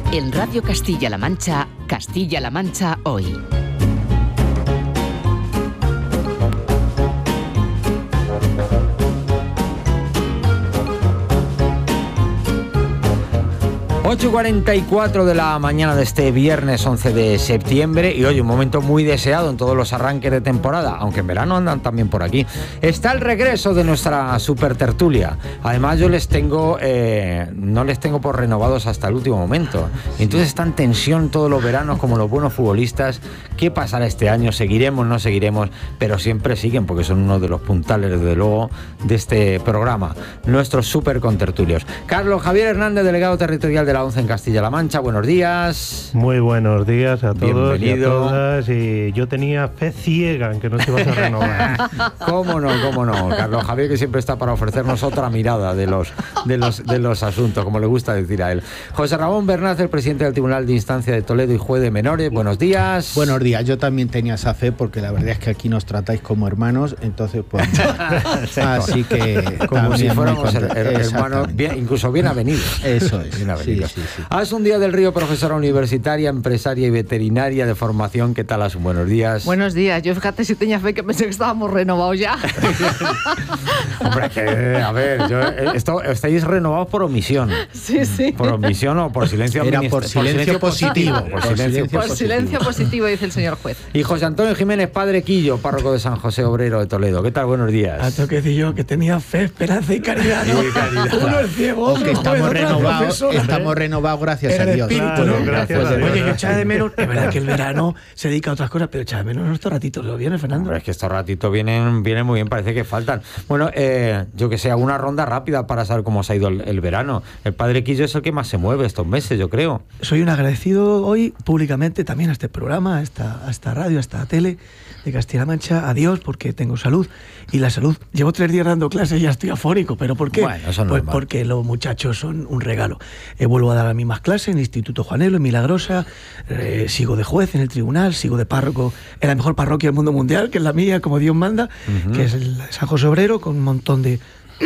En Radio Castilla-La Mancha, Castilla-La Mancha Hoy. Ocho y 44 de la mañana de este viernes 11 de septiembre y hoy un momento muy deseado en todos los arranques de temporada, aunque en verano andan también por aquí. Está el regreso de nuestra super tertulia. Además yo no les tengo por renovados hasta el último momento. Entonces está en tensión todos los veranos como los buenos futbolistas. ¿Qué pasará este año? ¿Seguiremos? ¿No seguiremos? Pero siempre siguen porque son uno de los puntales, desde luego, de este programa. Nuestros super contertulios. Carlos Javier Hernández, delegado territorial de la ONCE en Castilla-La Mancha, buenos días. Muy buenos días a todos. Bienvenido. Y a todas. Y yo tenía fe ciega en que no te ibas a renovar. ¿Cómo no? Carlos Javier, que siempre está para ofrecernos otra mirada de los asuntos, como le gusta decir a él. José Ramón Bernaz, el presidente del Tribunal de Instancia de Toledo y juez de menores, buenos días. Buenos días, yo también tenía esa fe porque la verdad es que aquí nos tratáis como hermanos, entonces pues así que como si fuéramos hermanos, incluso bien avenidos. Eso es. Bien avenidos. Sí. Asun Díaz del Río, profesora universitaria, empresaria y veterinaria de formación. ¿Qué tal, Asun? Buenos días. Buenos días. Yo fíjate si tenía fe que pensé que estábamos renovados ya. Hombre, que, a ver, estáis renovados por omisión. Sí. Por omisión o por silencio. Era por silencio positivo. Por silencio positivo, dice el señor juez. Y José Antonio Jiménez, padre Quillo, párroco de San José Obrero de Toledo. ¿Qué tal? Buenos días. A toque decir yo que tenía fe, esperanza y caridad, ¿no? Uno es ciego, que estamos renovados gracias a Dios. Claro, gracias a Dios. Oye, yo echaba de menos, es verdad que el verano se dedica a otras cosas, pero echaba de menos estos ratitos. ¿Lo viene, Fernando? Hombre, es que estos ratitos vienen muy bien, parece que faltan. Bueno, yo que sé, hago una ronda rápida para saber cómo se ha ido el verano. El padre Quillo es el que más se mueve estos meses, yo creo. Soy un agradecido hoy públicamente también a este programa, a esta radio, a esta tele de Castilla-La Mancha, a Dios, porque tengo salud. Y la salud, llevo 3 días dando clases y ya estoy afónico. ¿Pero por qué? Bueno, eso no pues es mal. Porque los muchachos son un regalo. Vuelvo a dar las mismas clases en el Instituto Juanelo, en Milagrosa, sigo de juez en el tribunal, sigo de párroco en la mejor parroquia del mundo mundial, que es la mía, como Dios manda, que es el San José Obrero, con un montón de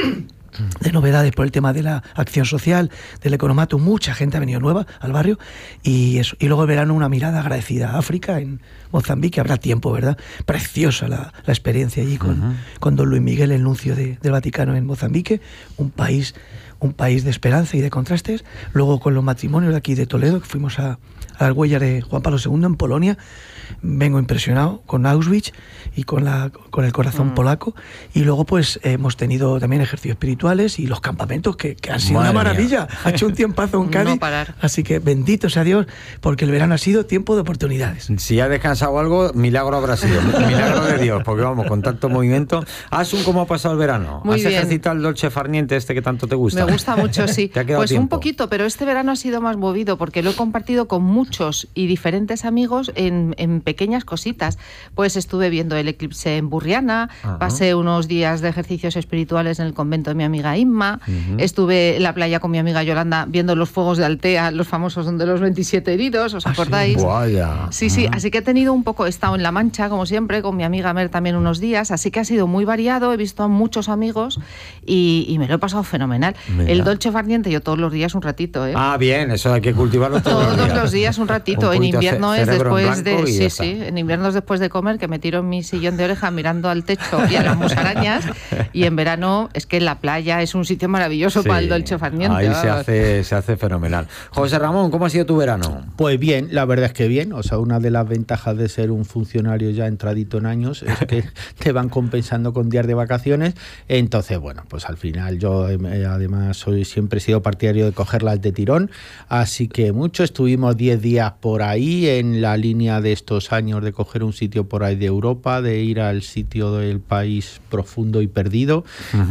novedades por el tema de la acción social, del economato. Mucha gente ha venido nueva al barrio y eso. Y luego el verano una mirada agradecida a África, en Mozambique. Habrá tiempo, ¿verdad? Preciosa la experiencia allí con don Luis Miguel, el nuncio del Vaticano en Mozambique, un país de esperanza y de contrastes. Luego con los matrimonios de aquí de Toledo, que fuimos a las huellas de Juan Pablo II en Polonia. Vengo impresionado con Auschwitz y con el corazón polaco. Y luego pues hemos tenido también ejercicios espirituales y los campamentos que han sido una maravilla. Ha hecho un tiempazo en Cádiz. No parar. Así que bendito sea Dios, porque el verano ha sido tiempo de oportunidades. Si ha descansado algo, milagro habrá sido. Milagro de Dios, porque vamos, con tanto movimiento. Asun, ¿cómo ha pasado el verano? Muy ¿Has bien. ejercitado el dolce farniente este que tanto te gusta? Me gusta mucho, sí. ¿Te ha quedado Pues tiempo? un poquito, pero este verano ha sido más movido porque lo he compartido con muchos y diferentes amigos en pequeñas cositas. Pues estuve viendo el eclipse en Burriana, pasé unos días de ejercicios espirituales en el convento de mi amiga Inma, estuve en la playa con mi amiga Yolanda viendo los fuegos de Altea, los famosos de los 27 heridos, ¿os acordáis? Vaya. Sí, así que he estado en La Mancha, como siempre, con mi amiga Mer también unos días, así que ha sido muy variado, he visto a muchos amigos y me lo he pasado fenomenal. Mira. El dolce farniente yo todos los días un ratito, ¿eh? Ah, bien, eso hay que cultivarlo todos los días un ratito. Un En poquito invierno es cerebro en después blanco y ya de está. en invierno es después de comer, que me tiro en mi sillón de oreja mirando al techo y a las musarañas, y en verano es que la playa es un sitio maravilloso para el dolce farniente. Ahí se hace fenomenal. José Ramón, ¿cómo ha sido tu verano? Pues bien, la verdad es que bien. O sea, una de las ventajas de ser un funcionario ya entradito en años es que te van compensando con días de vacaciones. Entonces, bueno, pues al final yo además siempre he sido partidario de cogerlas de tirón. Así que mucho, estuvimos 10 días por ahí en la línea de estos años de coger un sitio por ahí de Europa, de ir al sitio del país profundo y perdido,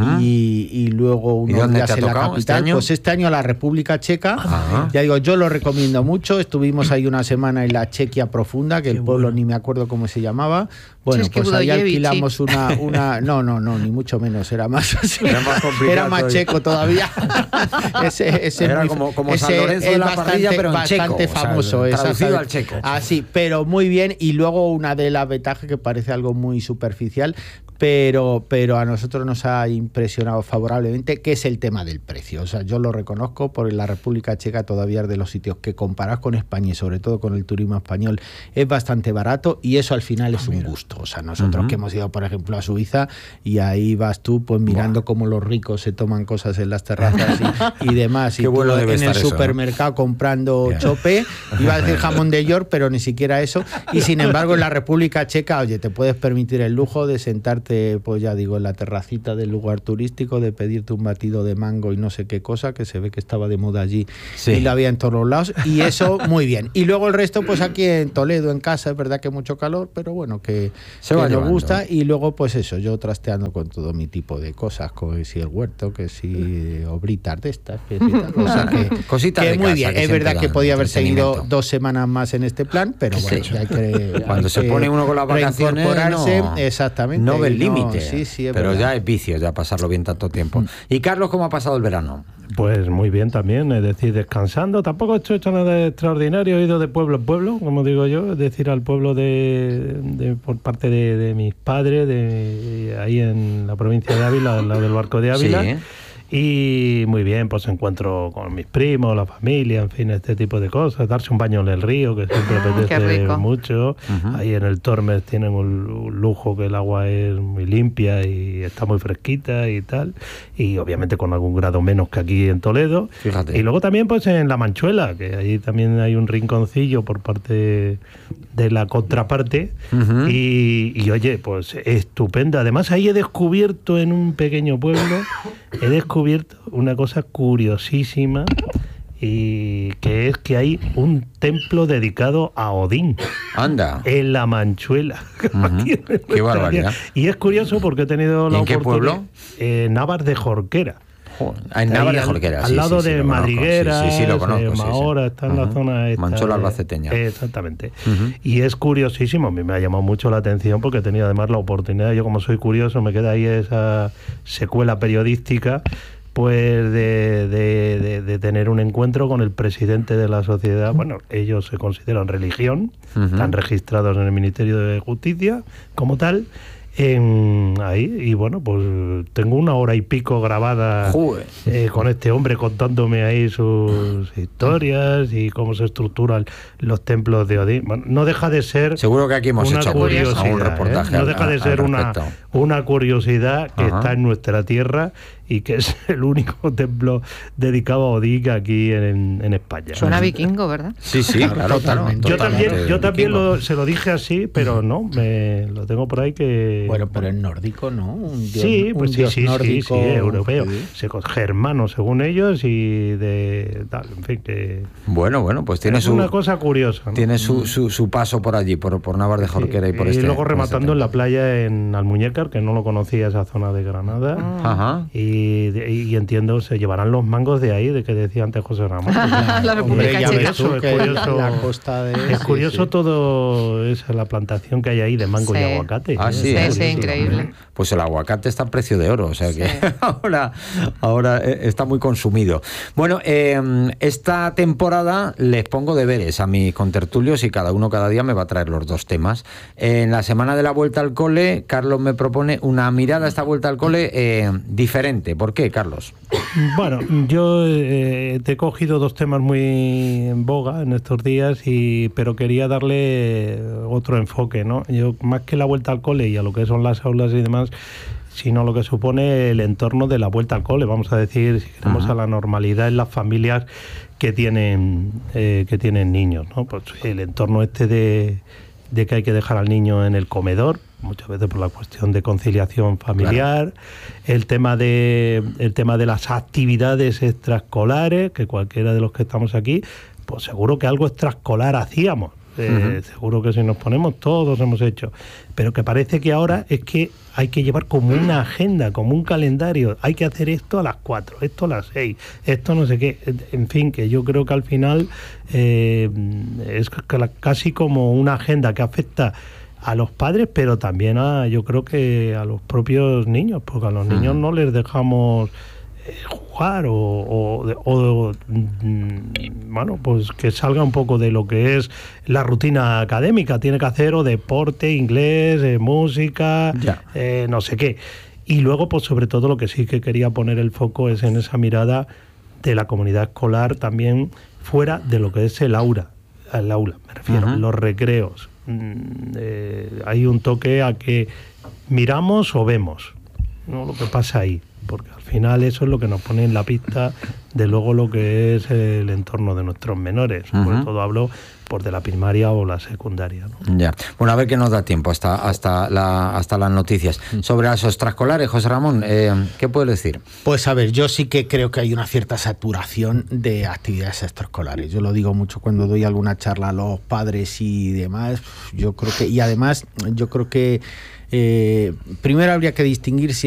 y luego unos días en la capital. Pues este año a la República Checa. Ya digo, yo lo recomiendo mucho. Estuvimos ahí una semana en la Chequia profunda, que el pueblo ni me acuerdo cómo se llamaba. Bueno, sí, es que pues ahí Budojevic, alquilamos una... No, ni mucho menos, era más así. Era más complicado. Era más checo todavía. ese Era muy, como San Lorenzo de la Parrilla, pero en checo. Bastante famoso. O sea, traducido al checo. Así, pero muy bien. Y luego una de las ventajas que parece algo muy superficial, pero a nosotros nos ha impresionado favorablemente, que es el tema del precio. O sea, yo lo reconozco, porque la República Checa todavía es de los sitios que, comparado con España y sobre todo con el turismo español, es bastante barato, y eso al final es un gusto. O sea, nosotros que hemos ido, por ejemplo, a Suiza, y ahí vas tú pues mirando cómo los ricos se toman cosas en las terrazas y demás, y Qué bueno debe en el estar eso, supermercado comprando chope, iba a decir jamón de York, pero ni siquiera eso, y sin embargo en la República Checa, oye, te puedes permitir el lujo de sentarte, pues ya digo, en la terracita del lugar turístico, de pedirte un batido de mango y no sé qué cosa, que se ve que estaba de moda allí, y la había en todos los lados, y eso muy bien. Y luego el resto, pues aquí en Toledo, en casa, es verdad que mucho calor, pero bueno, que nos gusta, y luego pues eso, yo trasteando con todo mi tipo de cosas, que si el huerto, que si obritas de estas, que si tal cosa, cositas que de muy casa, bien. que Es verdad que podía haber seguido entretenimiento. 2 semanas más en este plan, pero bueno, Sí. ya hay que Cuando se pone uno con las vacaciones, reincorporarse, no, exactamente, no ve el y límite. Sí, es pero verdad. ya es vicio, ya pasarlo bien tanto tiempo. Y Carlos, ¿cómo ha pasado el verano? Pues muy bien también, es decir, descansando. Tampoco he hecho nada extraordinario, he ido de pueblo en pueblo, como digo yo, es decir, al pueblo por parte de mis padres, ahí en la provincia de Ávila, al lado del Barco de Ávila. Sí. Y muy bien, pues encuentro con mis primos, la familia, en fin, este tipo de cosas. Darse un baño en el río, que siempre Qué apetece rico. mucho. Ahí en el Tormes tienen un lujo, que el agua es muy limpia y está muy fresquita y tal. Y obviamente con algún grado menos que aquí en Toledo. Fíjate. Y luego también pues en La Manchuela, que ahí también hay un rinconcillo por parte de la contraparte. Y oye, pues estupendo. Además ahí he descubierto, en un pequeño pueblo, una cosa curiosísima, y que es que hay un templo dedicado a Odín. Anda. En La Manchuela. Aquí en Qué nuestra barbaridad. tierra. Y es curioso porque he tenido la ¿En qué oportunidad... pueblo? Navas de Jorquera. En Navas de Jorquera, al lado sí, de lo conozco. Madriguera, Sí, lo conozco. Mahora, está en la zona esta Manchola de- albaceteña. Exactamente. Y es curiosísimo, a mí me ha llamado mucho la atención, porque he tenido además la oportunidad, yo como soy curioso, me queda ahí esa secuela periodística, pues de tener un encuentro con el presidente de la sociedad. Bueno, ellos se consideran religión, están registrados en el Ministerio de Justicia como tal, ahí, y bueno, pues tengo 1 hora y pico grabada con este hombre contándome ahí sus historias y cómo se estructuran los templos de Odín. Bueno, no deja de ser... Seguro que aquí hemos una hecho curiosidad, algún reportaje no deja de al ser respecto. una curiosidad que Ajá. está en nuestra tierra, y que es el único templo dedicado a Odín aquí en España. Suena vikingo, ¿verdad? Sí, claro. Totalmente. Yo también se lo dije así, pero no, lo tengo por ahí que... Bueno, pero en nórdico, ¿no? Un dios, Sí, pues un dios sí, nórdico, europeo. sí. Germano, según ellos, y de tal, en fin, que... Bueno, pues tiene es una cosa curiosa, ¿no? tiene su paso por allí, por Navas de Jorquera, y por este. luego por rematando en este la playa en Almuñécar, que no lo conocía, esa zona de Granada. Ajá. Y entiendo, se llevarán los mangos de ahí, de que decía antes José Ramón. La Hombre, República ya Checa. ves tú Es que curioso. la costa de... Es curioso todo esa, la plantación que hay ahí de mango Sí. y aguacate. Ah, sí, Sí, increíble. Pues el aguacate está a precio de oro, o sea que ahora está muy consumido. Bueno, esta temporada les pongo deberes a mis contertulios, y cada uno cada día me va a traer los 2 temas. En la semana de la vuelta al cole, Carlos me propone una mirada a esta vuelta al cole diferente. ¿Por qué, Carlos? Bueno, yo te he cogido 2 temas muy en boga en estos días, pero quería darle otro enfoque, ¿no? Yo, más que la vuelta al cole y a lo que son las aulas y demás, sino lo que supone el entorno de la vuelta al cole, vamos a decir, si queremos, a la normalidad en las familias que tienen niños, ¿no? Pues el entorno este de que hay que dejar al niño en el comedor, muchas veces por la cuestión de conciliación familiar, el tema de las actividades extraescolares, que cualquiera de los que estamos aquí, pues seguro que algo extraescolar hacíamos. Seguro que si nos ponemos todos hemos hecho, pero que parece que ahora es que hay que llevar como una agenda, como un calendario, hay que hacer esto a las 4, esto a las 6, esto no sé qué, en fin, que yo creo que al final es casi como una agenda que afecta a los padres, pero también yo creo que a los propios niños, porque a los niños no les dejamos jugar dibujar bueno, pues que salga un poco de lo que es la rutina académica. Tiene que hacer o deporte, inglés, música, no sé qué. Y luego, pues sobre todo lo que sí que quería poner el foco es en esa mirada de la comunidad escolar también fuera de lo que es el aula, me refiero, los recreos. Hay un toque a que miramos o vemos, ¿no? Lo que pasa ahí, porque al final eso es lo que nos pone en la pista de luego lo que es el entorno de nuestros menores. Sobre todo hablo pues de la primaria o la secundaria, ¿no? Ya. Bueno, a ver qué nos da tiempo hasta las noticias. Sobre las extraescolares, José Ramón, ¿qué puedes decir? Pues a ver, yo sí que creo que hay una cierta saturación de actividades extraescolares. Yo lo digo mucho cuando doy alguna charla a los padres y demás. Yo creo que primero habría que distinguir si